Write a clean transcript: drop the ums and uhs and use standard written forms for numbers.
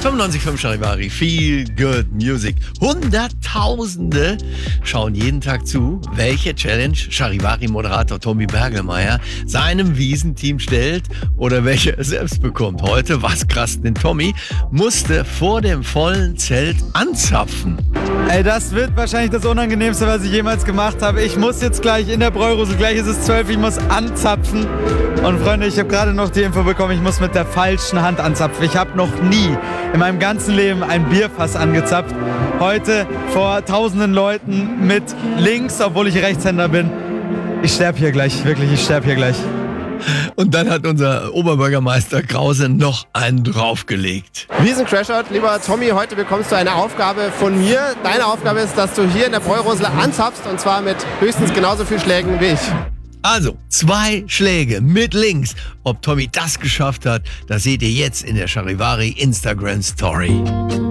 95.5 Charivari, Feel Good Music. Hunderttausende schauen jeden Tag zu, welche Challenge Charivari-Moderator Tommy Bergelmeier seinem Wiesenteam stellt oder welche er selbst bekommt. Heute, was krass, denn Tommy musste vor dem vollen Zelt anzapfen. Ey, das wird wahrscheinlich das Unangenehmste, was ich jemals gemacht habe. Ich muss jetzt gleich in der Bräurose, gleich ist es 12, ich muss anzapfen. Und Freunde, ich habe gerade noch die Info bekommen, ich muss mit der falschen Hand anzapfen. Ich habe noch nie in meinem ganzen Leben ein Bierfass angezapft. Heute vor tausenden Leuten mit links, obwohl ich Rechtshänder bin. Ich sterbe hier gleich, wirklich, ich sterbe hier gleich. Und dann hat unser Oberbürgermeister Krause noch einen draufgelegt. Wiesen-Crashout, lieber Tommy, heute bekommst du eine Aufgabe von mir. Deine Aufgabe ist, dass du hier in der Bräurosel anzapfst, und zwar mit höchstens genauso viel Schlägen wie ich. Also, 2 Schläge mit links. Ob Tommy das geschafft hat, das seht ihr jetzt in der Charivari Instagram Story.